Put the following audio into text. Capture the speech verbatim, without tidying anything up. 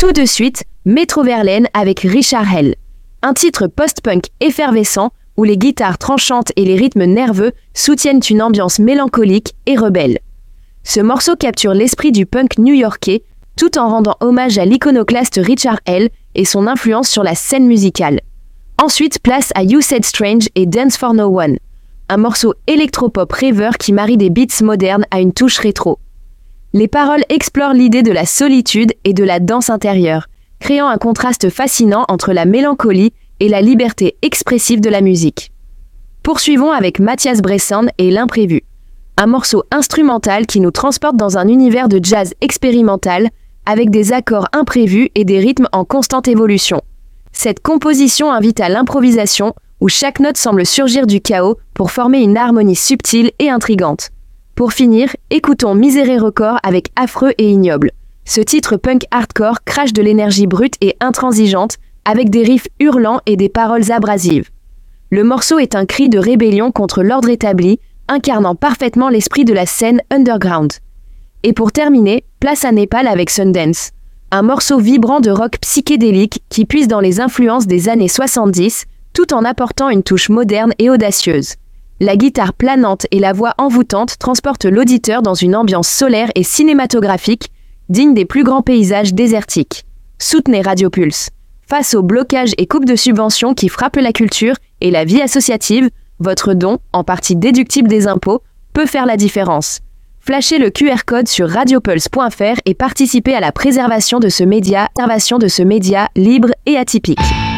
Tout de suite, Métro Verlaine avec Richard Hell. Un titre post-punk effervescent où les guitares tranchantes et les rythmes nerveux soutiennent une ambiance mélancolique et rebelle. Ce morceau capture l'esprit du punk new-yorkais tout en rendant hommage à l'iconoclaste Richard Hell et son influence sur la scène musicale. Ensuite, place à You Said Strange et Dance for No One, un morceau électropop rêveur qui marie des beats modernes à une touche rétro. Les paroles explorent l'idée de la solitude et de la danse intérieure, créant un contraste fascinant entre la mélancolie et la liberté expressive de la musique. Poursuivons avec Matthias Bresson et L'Imprévu, un morceau instrumental qui nous transporte dans un univers de jazz expérimental avec des accords imprévus et des rythmes en constante évolution. Cette composition invite à l'improvisation où chaque note semble surgir du chaos pour former une harmonie subtile et intrigante. Pour finir, écoutons Miserere Record avec Affreux et Ignoble. Ce titre punk hardcore crache de l'énergie brute et intransigeante avec des riffs hurlants et des paroles abrasives. Le morceau est un cri de rébellion contre l'ordre établi, incarnant parfaitement l'esprit de la scène underground. Et pour terminer, place à Népal avec Sundance, un morceau vibrant de rock psychédélique qui puise dans les influences des années soixante-dix, tout en apportant une touche moderne et audacieuse. La guitare planante et la voix envoûtante transportent l'auditeur dans une ambiance solaire et cinématographique, digne des plus grands paysages désertiques. Soutenez Radio Pulse. Face aux blocages et coupes de subventions qui frappent la culture et la vie associative, votre don, en partie déductible des impôts, peut faire la différence. Flashez le Q R code sur radiopulse point f r et participez à la préservation de ce média, préservation de ce média libre et atypique.